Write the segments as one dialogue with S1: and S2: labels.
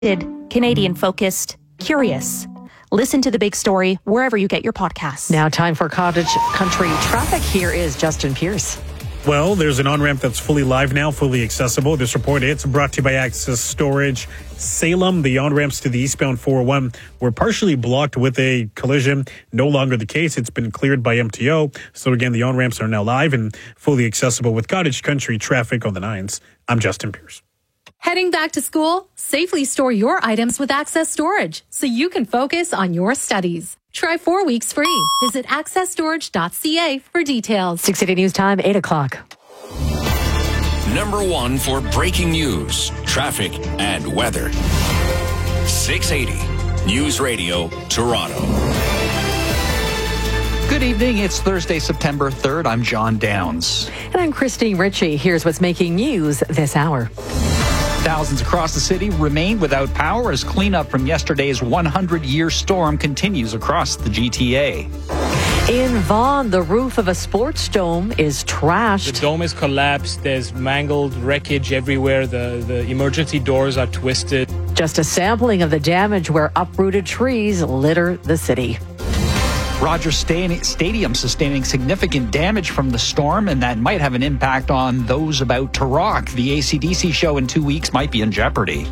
S1: Canadian-focused, curious. Listen to The Big Story wherever you get your podcasts.
S2: Now time for Cottage Country traffic. Here is Justin Pierce.
S3: Well, there's an on-ramp that's fully live now, fully accessible. This report, it's brought to you by Access Storage. Salem, the on-ramps to the eastbound 401 were partially blocked with a collision. No longer the case. It's been cleared by MTO. So again, the on-ramps are now live and fully accessible with Cottage Country traffic on the 9s. I'm Justin Pierce.
S4: Heading back to school? Safely store your items with Access Storage so you can focus on your studies. Try 4 weeks free. Visit accessstorage.ca for details.
S2: 680 News Time, 8 o'clock.
S5: Number one for breaking news, traffic, and weather. 680 News Radio, Toronto.
S6: Good evening. It's Thursday, September 3rd. I'm John Downs.
S2: And I'm Christine Ritchie. Here's what's making news this hour.
S6: Thousands across the city remain without power as cleanup from yesterday's 100-year storm continues across the GTA.
S2: In Vaughan, the roof of a sports dome is trashed.
S7: The dome is collapsed. There's mangled wreckage everywhere. The emergency doors are twisted.
S2: Just a sampling of the damage where uprooted trees litter the city.
S6: Rogers Stadium sustaining significant damage from the storm, and that might have an impact on those about to rock. The AC/DC show in 2 weeks might be in jeopardy.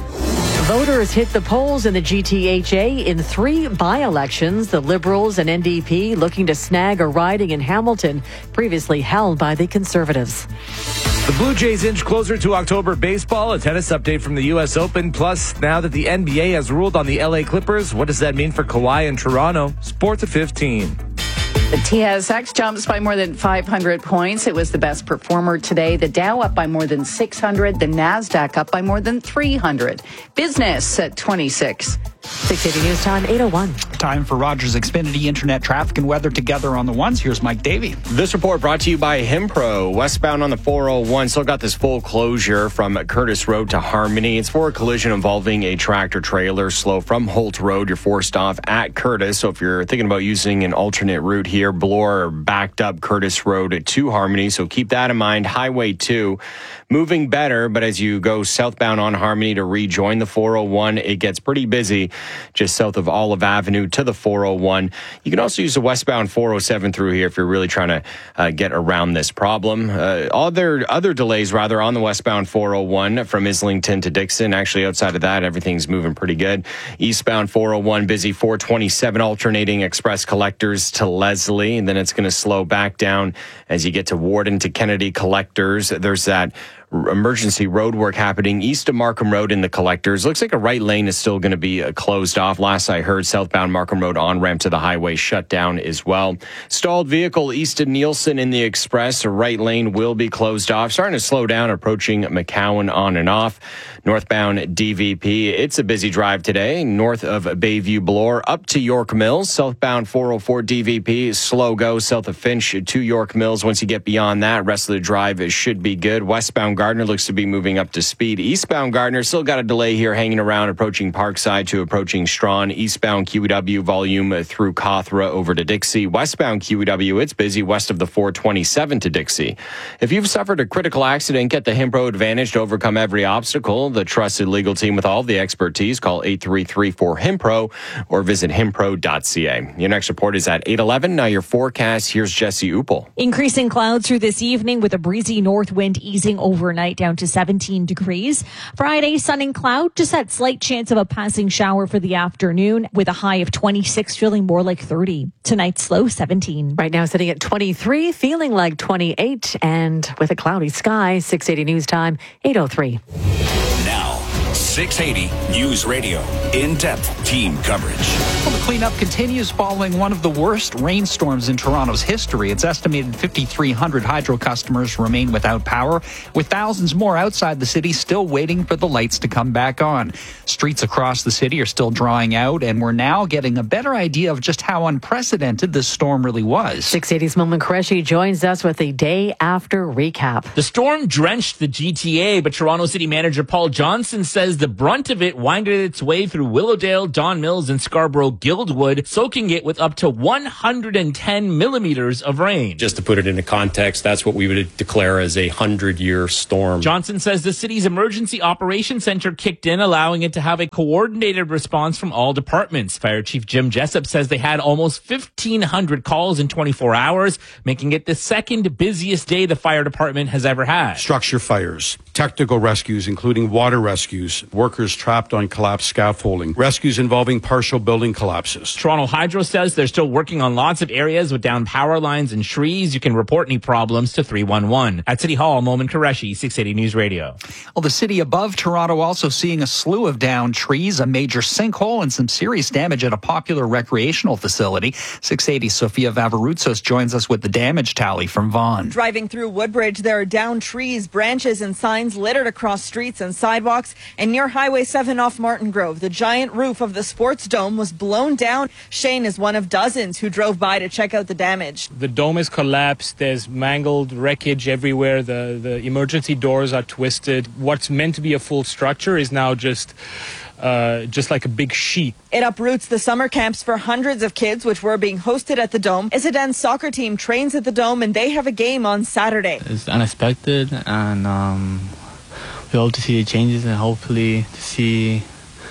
S2: Voters hit the polls in the GTHA in 3 by-elections. The Liberals and NDP looking to snag a riding in Hamilton, previously held by the Conservatives.
S8: The Blue Jays inch closer to October baseball. A tennis update from the U.S. Open. Plus, now that the NBA has ruled on the L.A. Clippers, what does that mean for Kawhi in Toronto? Sports at 15.
S9: The TSX jumps by more than 500 points. It was the best performer today. The Dow up by more than 600. The NASDAQ up by more than 300. Business at 26.
S2: 680 News Time, 8:01.
S6: Time for Rogers Xfinity Internet traffic and weather together on the ones. Here's Mike Davey.
S10: This report brought to you by Himpro. Westbound on the 401 still got this full closure from Curtis Road to Harmony. It's for a collision involving a tractor trailer. Slow from Holt Road. You're forced off at Curtis. So if you're thinking about using an alternate route here, Bloor backed up Curtis Road to Harmony. So keep that in mind. Highway 2 moving better, but as you go southbound on Harmony to rejoin the 401, it gets pretty busy just south of Olive Avenue to the 401. You can also use the westbound 407 through here if you're really trying to get around this problem. Other delays rather on the westbound 401 from Islington to Dixon. Actually, outside of that, everything's moving pretty good. Eastbound 401 busy, 427 alternating express collectors to Leslie, and then it's going to slow back down as you get to Warden to Kennedy collectors. There's that emergency road work happening east of Markham Road in the collectors. Looks like a right lane is still going to be closed off. Last I heard, southbound Markham Road on-ramp to the highway shut down as well. Stalled vehicle east of Nielsen in the express. A right lane will be closed off. Starting to slow down approaching McCowan on and off. Northbound DVP, it's a busy drive today. North of Bayview Bloor up to York Mills. Southbound 404 DVP, slow go south of Finch to York Mills. Once you get beyond that, rest of the drive should be good. Westbound Gardner looks to be moving up to speed. Eastbound Gardner still got a delay here hanging around approaching Parkside to approaching Strawn. Eastbound QEW volume through Cawthra over to Dixie. Westbound QEW, it's busy west of the 427 to Dixie. If you've suffered a critical accident, get the Himpro Advantage to overcome every obstacle. The trusted legal team with all the expertise. Call 833-4HIMPRO or visit himpro.ca. Your next report is at 8:11. Now your forecast. Here's Jesse Upel.
S11: Increasing clouds through this evening with a breezy north wind easing overnight down to 17 degrees. Friday, sun and cloud, just that slight chance of a passing shower for the afternoon with a high of 26, feeling more like 30. Tonight's low 17.
S2: Right now sitting at 23, feeling like 28, and with a cloudy sky. 680 News Time, 8:03.
S5: Now, 680 News Radio. In-depth team coverage.
S6: Well, the cleanup continues following one of the worst rainstorms in Toronto's history. It's estimated 5,300 hydro customers remain without power, with thousands more outside the city still waiting for the lights to come back on. Streets across the city are still drying out, and we're now getting a better idea of just how unprecedented this storm really was.
S2: 680's Momin Qureshi joins us with a day after recap.
S12: The storm drenched the GTA, but Toronto City Manager Paul Johnson says the brunt of it winded its way through Willowdale, Don Mills, and Scarborough Guildford. milled wood, soaking it with up to 110 millimeters of rain.
S13: Just to put it into context, that's what we would declare as a 100-year storm.
S12: Johnson says the city's emergency operations center kicked in, allowing it to have a coordinated response from all departments. Fire Chief Jim Jessup says they had almost 1,500 calls in 24 hours, making it the second busiest day the fire department has ever had.
S14: Structure fires, technical rescues, including water rescues, workers trapped on collapsed scaffolding, rescues involving partial building collapses.
S12: Toronto Hydro says they're still working on lots of areas with downed power lines and trees. You can report any problems to 311. At City Hall, Momin Qureshi, 680 News Radio.
S6: Well, the city above Toronto also seeing a slew of downed trees, a major sinkhole, and some serious damage at a popular recreational facility. 680 Sophia Vavarutsos joins us with the damage tally from Vaughan.
S15: Driving through Woodbridge, there are downed trees, branches, and signs littered across streets and sidewalks. And near Highway 7 off Martin Grove, the giant roof of the sports dome was blown down. Shane is one of dozens who drove by to check out the damage.
S7: The dome is collapsed. There's mangled wreckage everywhere. The emergency doors are twisted. What's meant to be a full structure is now just like a big sheet.
S15: It uproots the summer camps for hundreds of kids, which were being hosted at the Dome. Isaden's soccer team trains at the Dome, and they have a game on Saturday.
S16: It's unexpected, and we hope to see the changes and hopefully to see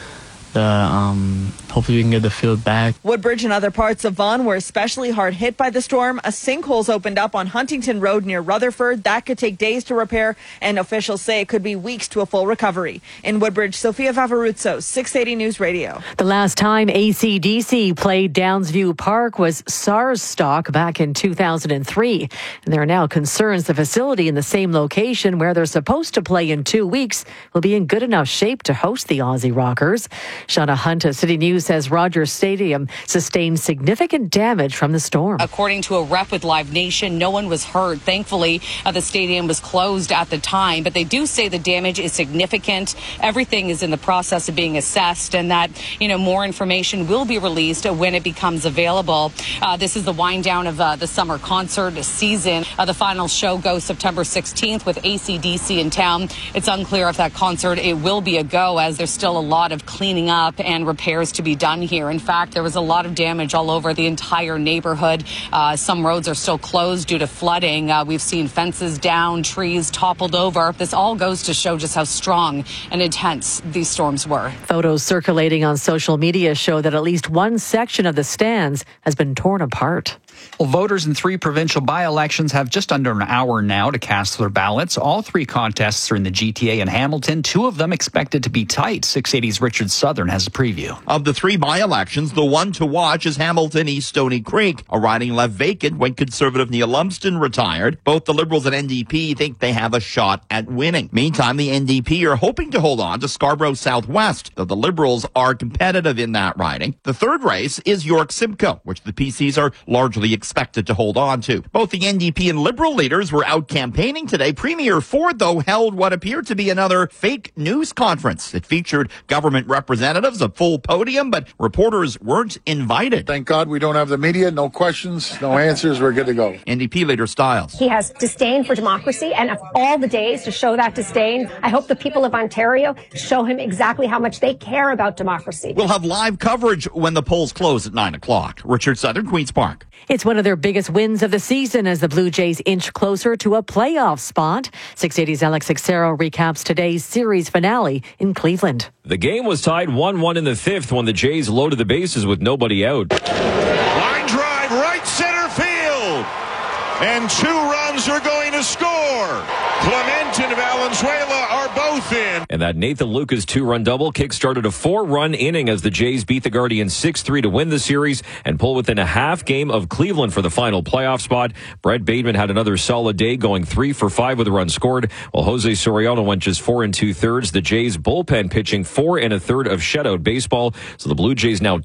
S16: hopefully we can get the field back.
S15: Woodbridge and other parts of Vaughan were especially hard hit by the storm. A sinkhole's opened up on Huntington Road near Rutherford. That could take days to repair, and officials say it could be weeks to a full recovery. In Woodbridge, Sophia Vavarutsos, 680 News Radio.
S2: The last time AC/DC played Downsview Park was SARS stock back in 2003. And there are now concerns the facility in the same location where they're supposed to play in 2 weeks will be in good enough shape to host the Aussie Rockers. Shauna Hunt of City News says Rogers Stadium sustained significant damage from the storm.
S17: According to a rep with Live Nation, no one was hurt. Thankfully, the stadium was closed at the time, but they do say the damage is significant. Everything is in the process of being assessed, and that, more information will be released when it becomes available. This is the wind down of the summer concert season. The final show goes September 16th with AC/DC in town. It's unclear if that concert, it will be a go, as there's still a lot of cleaning up and repairs to be done here. In fact, there was a lot of damage all over the entire neighborhood. Some roads are still closed due to flooding. We've seen fences down, trees toppled over. This all goes to show just how strong and intense these storms were.
S2: Photos circulating on social media show that at least one section of the stands has been torn apart.
S6: Well, voters in 3 provincial by-elections have just under an hour now to cast their ballots. All 3 contests are in the GTA and Hamilton, 2 of them expected to be tight. 680's Richard Southern has a preview.
S18: Of the 3 by-elections, the one to watch is Hamilton East Stony Creek, a riding left vacant when Conservative Neil Lumsden retired. Both the Liberals and NDP think they have a shot at winning. Meantime, the NDP are hoping to hold on to Scarborough Southwest, though the Liberals are competitive in that riding. The third race is York-Simcoe, which the PCs are largely expected to hold on to. Both the NDP and Liberal leaders were out campaigning today. Premier Ford, though, held what appeared to be another fake news conference. It featured government representatives, a full podium, but reporters weren't invited.
S19: Thank God we don't have the media. No questions, no answers. We're good to go.
S18: NDP leader Stiles.
S20: He has disdain for democracy, and of all the days to show that disdain, I hope the people of Ontario show him exactly how much they care about democracy.
S18: We'll have live coverage when the polls close at 9 o'clock. Richard Southern, Queen's Park.
S2: It's one of their biggest wins of the season as the Blue Jays inch closer to a playoff spot. 680's Alex Xero recaps today's series finale in Cleveland.
S21: The game was tied 1-1 in the 5th when the Jays loaded the bases with nobody out.
S22: Line drive, right center field. And 2 runs are going to score. Clement and Valenzuela are both in.
S21: And that Nathan Lucas 2-run double kick-started a 4-run inning as the Jays beat the Guardians 6-3 to win the series and pull within a half game of Cleveland for the final playoff spot. Brett Bateman had another solid day, going 3 for 5 with a run scored, while Jose Soriano went just 4 2/3. The Jays bullpen pitching 4 1/3 of shutout baseball. So the Blue Jays now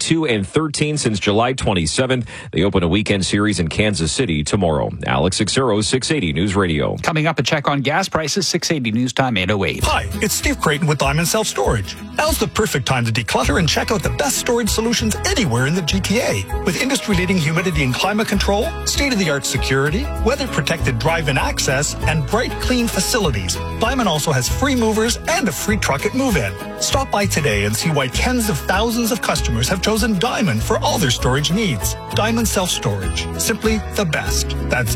S21: 22-13 since July 27th. They open a weekend series in Kansas City tomorrow. Alex Xero, 680 News Radio.
S6: Coming up, a check on gas prices, 680 News Time 808.
S23: Hi, it's Steve Creighton with Diamond Self Storage. Now's the perfect time to declutter and check out the best storage solutions anywhere in the GTA. With industry-leading humidity and climate control, state-of-the-art security, weather-protected drive-in access, and bright, clean facilities, Diamond also has free movers and a free truck at move-in. Stop by today and see why tens of thousands of customers have chosen Diamond for all their storage needs. Diamond Self-Storage. Simply the best. That's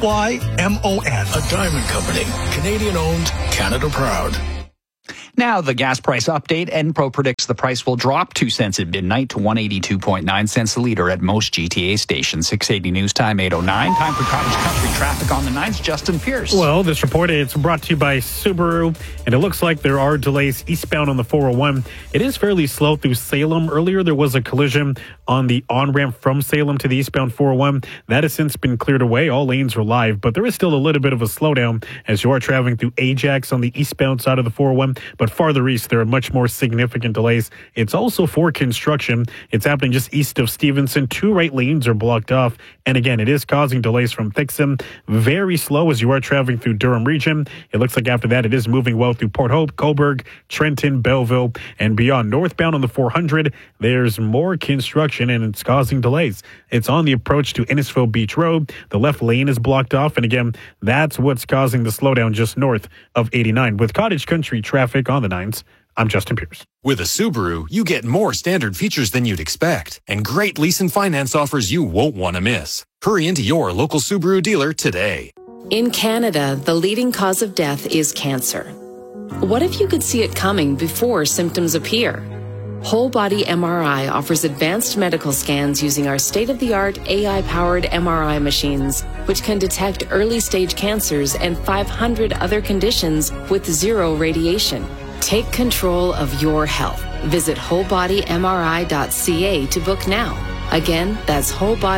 S23: DYMON.
S1: A Diamond Company. Canadian owned, Canada proud.
S6: Now, the gas price update. Enpro predicts the price will drop 2 cents at midnight to 182.9 cents a litre at most GTA stations. 680 News Time, 8:09. Time for Cottage Country traffic on the 9th. Justin Pierce.
S3: Well, this report is brought to you by Subaru, and it looks like there are delays eastbound on the 401. It is fairly slow through Salem. Earlier, there was a collision on the on-ramp from Salem to the eastbound 401. That has since been cleared away. All lanes are live, but there is still a little bit of a slowdown as you are traveling through Ajax on the eastbound side of the 401. But farther east, there are much more significant delays. It's also for construction. It's happening just east of Stevenson. 2 right lanes are blocked off. And again, it is causing delays from Thixon. Very slow as you are traveling through Durham region. It looks like after that, it is moving well through Port Hope, Coburg, Trenton, Belleville, and beyond. Northbound on the 400, there's more construction and it's causing delays. It's on the approach to Innisfil Beach Road. The left lane is blocked off. And again, that's what's causing the slowdown just north of 89. With Cottage Country traffic on the 9s, I'm Justin Pierce.
S4: With a Subaru, you get more standard features than you'd expect and great lease and finance offers you won't want to miss. Hurry into your local Subaru dealer today.
S24: In Canada, the leading cause of death is cancer. What if you could see it coming before symptoms appear? Whole Body MRI offers advanced medical scans using our state-of-the-art AI-powered MRI machines, which can detect early-stage cancers and 500 other conditions with zero radiation. Take control of your health. Visit wholebodymri.ca to book now. Again, that's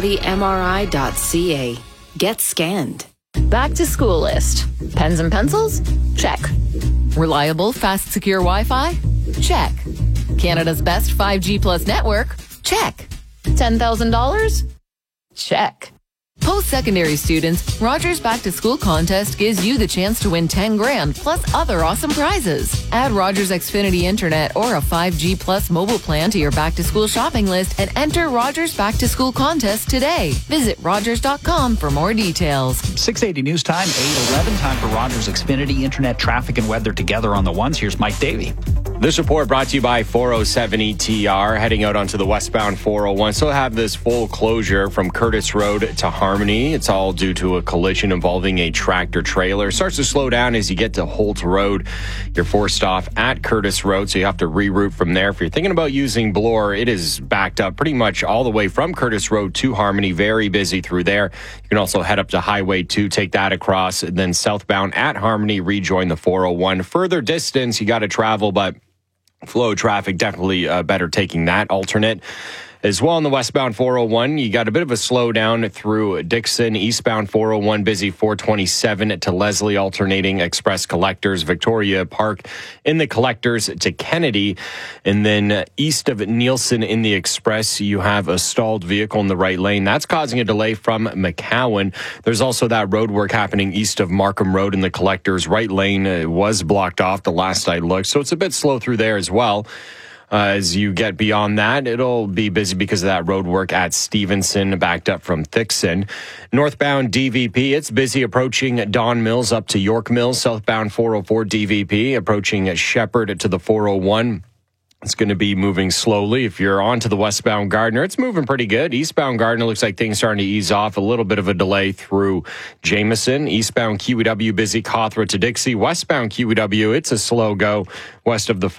S24: wholebodymri.ca. Get scanned.
S25: Back to school list. Pens and pencils? Check. Reliable, fast, secure Wi-Fi? Check. Canada's best 5G plus network? Check. $10,000? Check. Post-secondary students, Rogers Back to School contest gives you the chance to win 10 grand plus other awesome prizes. Add Rogers Xfinity Internet or a 5G plus mobile plan to your back to school shopping list and enter Rogers Back to School contest today. Visit Rogers.com for more details.
S6: 680 News Time, 8:11. Time for Rogers Xfinity Internet traffic and weather together on the 1s. Here's Mike Davey.
S10: This report brought to you by 407 ETR, heading out onto the westbound 401. Still have this full closure from Curtis Road to Harmony. It's all due to a collision involving a tractor trailer. Starts to slow down as you get to Holt Road. You're forced off at Curtis Road, so you have to reroute from there. If you're thinking about using Bloor, it is backed up pretty much all the way from Curtis Road to Harmony. Very busy through there. You can also head up to Highway 2, take that across, and then southbound at Harmony, rejoin the 401. Further distance, you got to travel, but flow traffic, definitely better taking that alternate. As well on the westbound 401, you got a bit of a slowdown through Dixon. Eastbound 401, busy 427 to Leslie, alternating express collectors. Victoria Park in the collectors to Kennedy. And then east of Nielsen in the express, you have a stalled vehicle in the right lane. That's causing a delay from McCowan. There's also that road work happening east of Markham Road in the collectors. Right lane was blocked off the last I looked, so it's a bit slow through there as well. As you get beyond that, it'll be busy because of that road work at Stevenson, backed up from Thixon. Northbound DVP, it's busy approaching Don Mills up to York Mills. Southbound 404 DVP, approaching Shepherd to the 401. It's going to be moving slowly. If you're on to the westbound Gardner, it's moving pretty good. Eastbound Gardner looks like things starting to ease off. A little bit of a delay through Jameson. Eastbound QEW busy, Cawthra to Dixie. Westbound QEW, it's a slow go west of the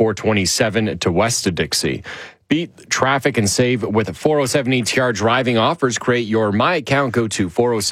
S10: 427 to west of Dixie. Beat traffic and save with 407 ETR driving offers. Create your My Account. Go to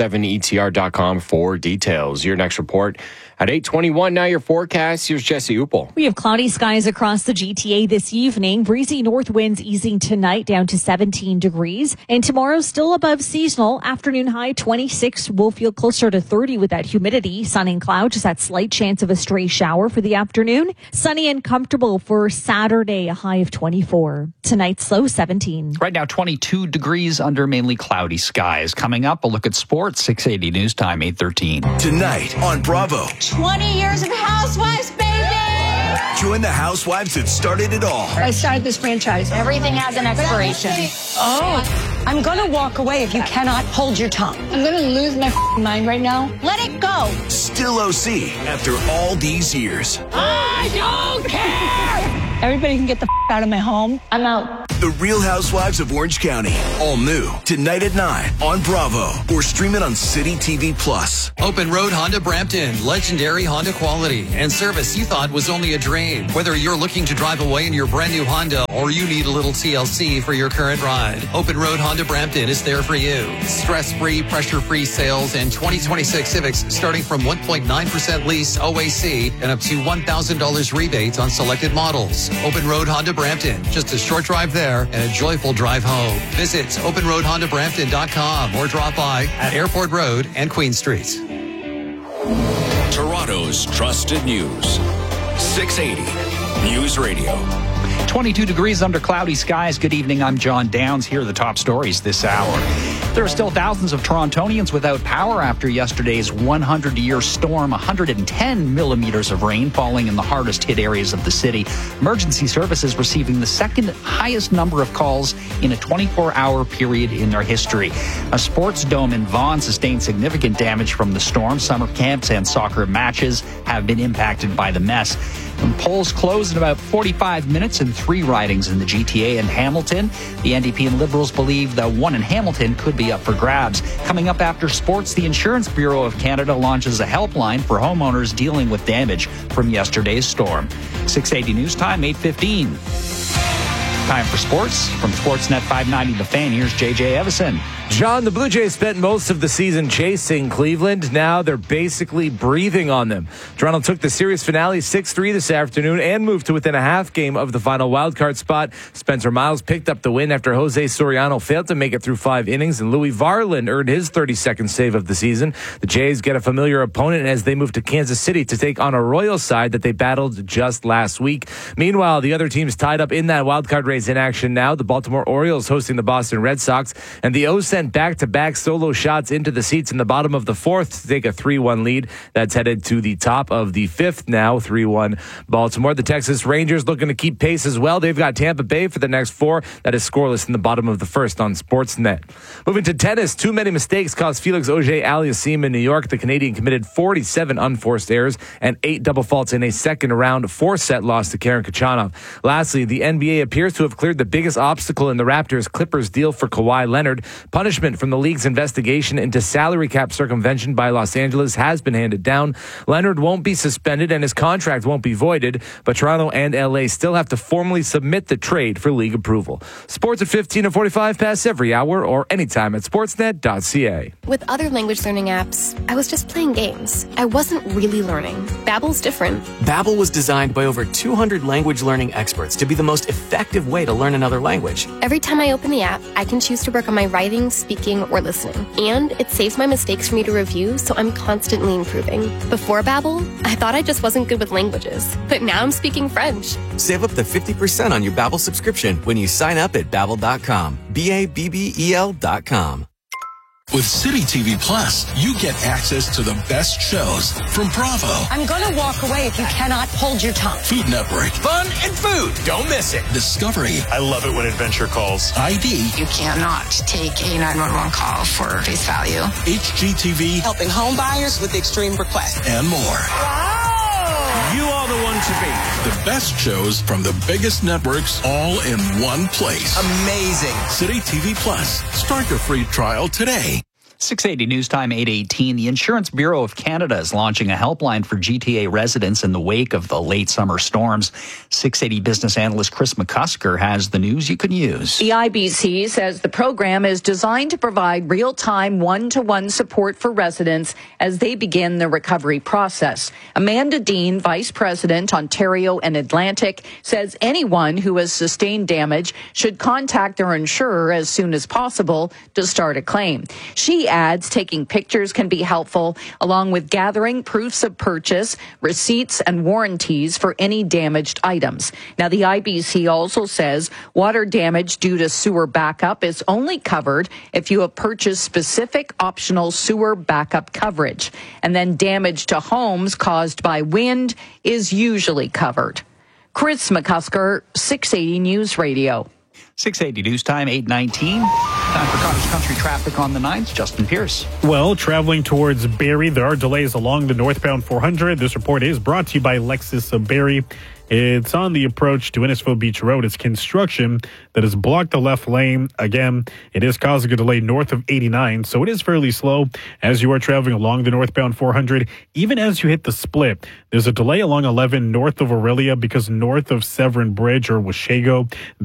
S10: 407etr.com for details. Your next report at 8:21. Now your forecast. Here's Jesse Uppel.
S11: We have cloudy skies across the GTA this evening. Breezy north winds easing tonight down to 17 degrees. And tomorrow still above seasonal. Afternoon high 26. We'll feel closer to 30 with that humidity. Sun and cloud, just that slight chance of a stray shower for the afternoon. Sunny and comfortable for Saturday, a high of 24. Tonight's low 17.
S6: Right now 22 degrees under mainly cloudy skies. Coming up, a look at sports. 680 News Time, 8:13.
S1: Tonight on Bravo.
S26: 20 years of Housewives, baby!
S1: Join the housewives that started it all.
S26: I started this franchise. Everything has an expiration. Oh, I'm going to walk away if you cannot hold your tongue. I'm going to lose my mind right now. Let it go.
S1: Still OC after all these years.
S26: I don't care! Everybody can get the out of my home. I'm out.
S5: The Real Housewives of Orange County. All new tonight at 9 on Bravo or stream it on City TV Plus.
S8: Open Road Honda Brampton. Legendary Honda quality and service you thought was only a dream. Whether you're looking to drive away in your brand new Honda or you need a little TLC for your current ride, Open Road Honda Brampton is there for you. Stress-free, pressure-free sales and 2026 Civics starting from 1.9% lease OAC and up to $1,000 rebate on selected models. Open Road Honda Brampton. Just a short drive there and a joyful drive home. Visit openroadhondabrampton.com or drop by at Airport Road and Queen Street.
S1: Toronto's trusted news. 680 News Radio.
S6: 22 degrees under cloudy skies. Good evening. I'm John Downs. Here are the top stories this hour. There are still thousands of Torontonians without power after yesterday's 100-year storm. 110 millimeters of rain falling in the hardest hit areas of the city. Emergency services receiving the second highest number of calls in a 24-hour period in their history. A sports dome in Vaughan sustained significant damage from the storm. Summer camps and soccer matches have been impacted by the mess. And polls close in about 45 minutes in 3 ridings in the GTA and Hamilton. The NDP and Liberals believe the one in Hamilton could be up for grabs. Coming up after sports, the Insurance Bureau of Canada launches a helpline for homeowners dealing with damage from yesterday's storm. 680 News Time, 8:15. Time for sports. From Sportsnet 590 The Fan, here's JJ Evison.
S9: John, the Blue Jays spent most of the season chasing Cleveland. Now they're basically breathing on them. Toronto took the series finale 6-3 this afternoon and moved to within a half game of the final wildcard spot. Spencer Miles picked up the win after Jose Soriano failed to make it through 5 innings, and Louis Varland earned his 32nd save of the season. The Jays get a familiar opponent as they move to Kansas City to take on a Royals side that they battled just last week. Meanwhile, the other teams tied up in that wildcard race in action now. The Baltimore Orioles hosting the Boston Red Sox, and the O's sent back-to-back solo shots into the seats in the bottom of the 4th to take a 3-1 lead. That's headed to the top of the 5th now, 3-1 Baltimore. The Texas Rangers looking to keep pace as well. They've got Tampa Bay for the next 4. That is scoreless in the bottom of the 1st on Sportsnet. Moving to tennis, too many mistakes cost Felix Auger-Aliassime in New York. The Canadian committed 47 unforced errors and 8 double faults in a second-round 4-set loss to Karen Khachanov. Lastly, the NBA appears to have cleared the biggest obstacle in the Raptors-Clippers deal for Kawhi Leonard. Punishment from the league's investigation into salary cap circumvention by Los Angeles has been handed down. Leonard won't be suspended and his contract won't be voided, but Toronto and LA still have to formally submit the trade for league approval. Sports at 15 and 45 past every hour or anytime at sportsnet.ca.
S12: With other language learning apps, I was just playing games. I wasn't really learning. Babbel's different.
S13: Babbel was designed by over 200 language learning experts to be the most effective way to learn another language.
S12: Every time I open the app, I can choose to work on my writing, speaking, or listening. And it saves my mistakes for me to review, so I'm constantly improving. Before Babbel, I thought I just wasn't good with languages. But now I'm speaking French.
S13: Save up to 50% on your Babbel subscription when you sign up at Babbel.com. Babbel.com.
S1: With City TV Plus, you get access to the best shows from Bravo.
S26: I'm going to walk away if you cannot hold your tongue.
S1: Food Network.
S13: Fun and food. Don't miss it.
S1: Discovery.
S14: I love it when adventure calls.
S1: ID.
S27: You cannot take a 911 call for face value.
S1: HGTV.
S28: Helping home buyers with extreme requests.
S1: And more.
S28: Wow.
S1: You are the one to beat. The best shows from the biggest networks all in one place.
S28: Amazing.
S1: City TV Plus. Start your free trial today.
S6: 680 News Time, 8:18. The Insurance Bureau of Canada is launching a helpline for GTA residents in the wake of the late summer storms. 680 business analyst Chris McCusker has the news you can use.
S29: The IBC says the program is designed to provide real-time one-to-one support for residents as they begin the recovery process. Amanda Dean, Vice President, Ontario and Atlantic, says anyone who has sustained damage should contact their insurer as soon as possible to start a claim. She adds taking pictures can be helpful, along with gathering proofs of purchase, receipts, and warranties for any damaged items. Now, the IBC also says water damage due to sewer backup is only covered if you have purchased specific optional sewer backup coverage. And then damage to homes caused by wind is usually covered. Chris McCusker, 680 News Radio.
S6: 680 News Time, 8:19. Time for Cottage Country traffic on the 9th. Justin Pierce.
S3: Well, traveling towards Barrie, there are delays along the northbound 400. This report is brought to you by Lexus of Barrie. It's on the approach to Innisfil Beach Road. It's construction that has blocked the left lane. Again, it is causing a delay north of 89, so it is fairly slow as you are traveling along the northbound 400. Even as you hit the split, there's a delay along 11 north of Aurelia because north of Severn Bridge or Washago,